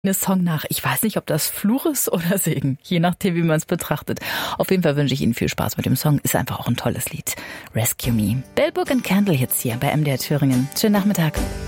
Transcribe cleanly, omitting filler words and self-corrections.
Song nach. Ich weiß nicht, ob das Fluch ist oder Segen, je nachdem, wie man es betrachtet. Auf jeden Fall wünsche ich Ihnen viel Spaß mit dem Song. Ist einfach auch ein tolles Lied. Rescue Me. Bell Book and Candle Hits hier bei MDR Thüringen. Schönen Nachmittag.